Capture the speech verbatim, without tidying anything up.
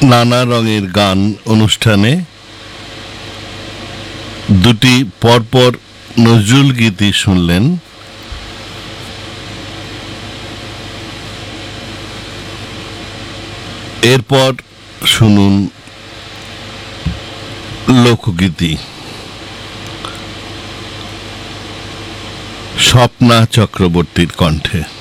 নানা রঙের গান অনুষ্ঠানে দুটি পরপর নজরুল গীতি শুনলেন। এরপর শুনুন লোকগীতি স্বপ্না চক্রবর্তীর কণ্ঠে।